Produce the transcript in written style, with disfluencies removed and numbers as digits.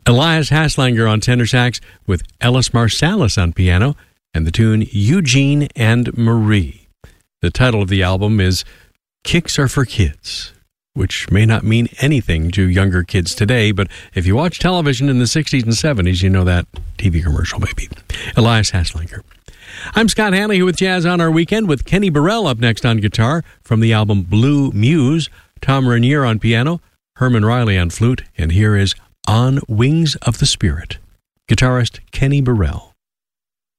Elias Haslanger on tenor sax with Ellis Marsalis on piano, and the tune Eugene and Marie. The title of the album is Kicks Are for Kids, which may not mean anything to younger kids today, but if you watch television in the 60s and 70s, you know that TV commercial, maybe. Elias Haslanger. I'm Scott Hanley with Jazz on Our Weekend with Kenny Burrell up next on guitar from the album Blue Muse, Tom Rainier on piano, Herman Riley on flute, and here is On Wings of the Spirit. Guitarist Kenny Burrell.